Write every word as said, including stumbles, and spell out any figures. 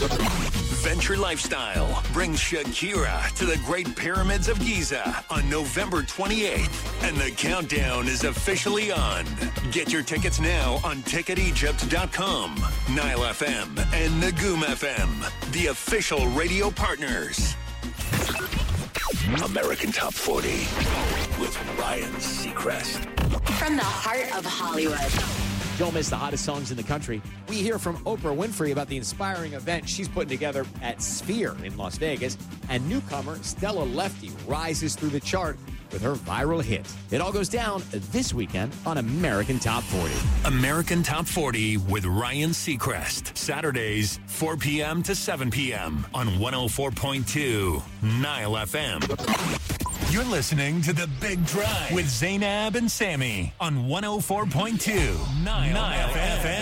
Venture Lifestyle brings Shakira to the Great Pyramids of Giza on November twenty-eighth, and the countdown is officially on. Get your tickets now on ticket egypt dot com, Nile F M, and Nagoom F M, the official radio partners. American Top forty with Ryan Seacrest. From the heart of Hollywood. Don't miss the hottest songs in the country. We hear from Oprah Winfrey about the inspiring event she's putting together at Sphere in Las Vegas. And newcomer Stella Lefty rises through the chart with her viral hit. It all goes down this weekend on American Top forty. American Top forty with Ryan Seacrest. Saturdays, four p.m. to seven p.m. on one oh four point two Nile F M. You're listening to The Big Drive with Zainab and Sammy on one oh four point two Nile, Nile F M.